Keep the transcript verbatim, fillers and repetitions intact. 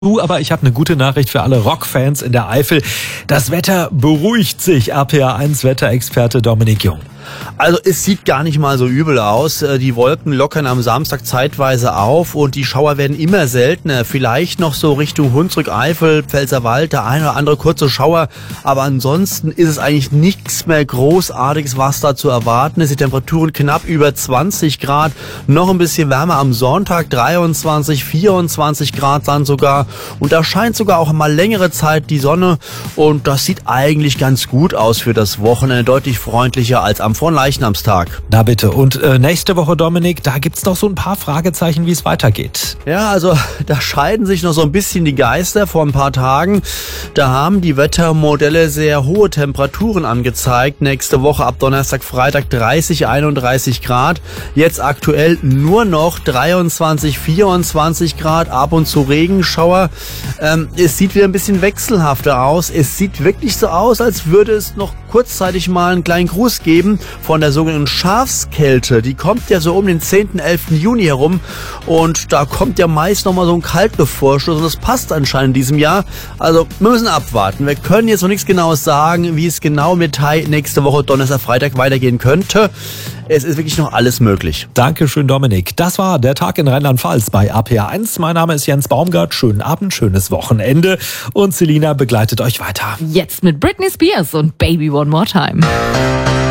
Du, aber ich habe eine gute Nachricht für alle Rockfans in der Eifel. Das Wetter beruhigt sich. A P A eins Wetterexperte Dominik Jung. Also es sieht gar nicht mal so übel aus. Die Wolken lockern am Samstag zeitweise auf und die Schauer werden immer seltener. Vielleicht noch so Richtung Hunsrück, Eifel, Pfälzerwald, der eine oder andere kurze Schauer. Aber ansonsten ist es eigentlich nichts mehr Großartiges, was da zu erwarten ist. Die Temperaturen knapp über zwanzig Grad. Noch ein bisschen wärmer am Sonntag, dreiundzwanzig, vierundzwanzig Grad dann sogar. Und da scheint sogar auch mal längere Zeit die Sonne. Und das sieht eigentlich ganz gut aus für das Wochenende. Deutlich freundlicher als am Fronleichnamstag. Na bitte. Und äh, nächste Woche, Dominik, da gibt's noch so ein paar Fragezeichen, wie es weitergeht. Ja, also da scheiden sich noch so ein bisschen die Geister. Vor ein paar Tagen, da haben die Wettermodelle sehr hohe Temperaturen angezeigt. Nächste Woche ab Donnerstag, Freitag dreißig, einunddreißig Grad. Jetzt aktuell nur noch dreiundzwanzig, vierundzwanzig Grad, ab und zu Regenschauer. Ähm, es sieht wieder ein bisschen wechselhafter aus. Es sieht wirklich so aus, als würde es noch kurzzeitig mal einen kleinen Gruß geben von der sogenannten Schafskälte. Die kommt ja so um den zehnten, elften Juni herum und da kommt ja meist nochmal so ein Kaltluftvorstoß und das passt anscheinend in diesem Jahr. Also wir müssen abwarten. Wir können jetzt noch nichts Genaues sagen, wie es genau im Detail nächste Woche Donnerstag, Freitag weitergehen könnte. Es ist wirklich noch alles möglich. Dankeschön, Dominik. Das war der Tag in Rheinland-Pfalz bei A P A eins. Mein Name ist Jens Baumgart. Schönen Abend, schönes Wochenende und Selina begleitet euch weiter. Jetzt mit Britney Spears und Baby One More Time.